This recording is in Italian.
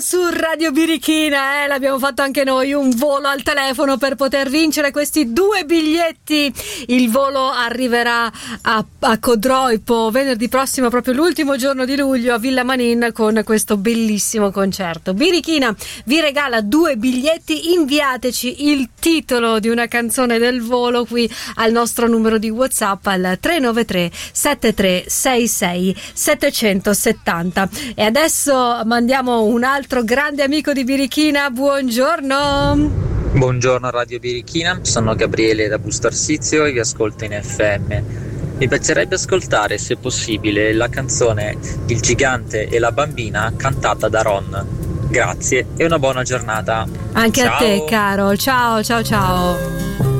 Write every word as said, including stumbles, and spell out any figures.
su Radio Birichina, eh? L'abbiamo fatto anche noi, un volo al telefono per poter vincere questi due biglietti. Il volo arriverà a, a Codroipo venerdì prossimo, proprio l'ultimo giorno di luglio, a Villa Manin, con questo bellissimo concerto. Birichina vi regala due biglietti. Inviateci il titolo di una canzone del volo qui al nostro numero di WhatsApp al tre nove tre sette tre sei sei sette sette zero. E adesso mandiamo un altro grande amico di Birichina. Buongiorno. Buongiorno Radio Birichina, sono Gabriele da Busto Arsizio e vi ascolto in F M. Mi piacerebbe ascoltare, se possibile, la canzone Il gigante e la bambina cantata da Ron. Grazie e una buona giornata. Anche ciao. A te, caro. Ciao, ciao, ciao.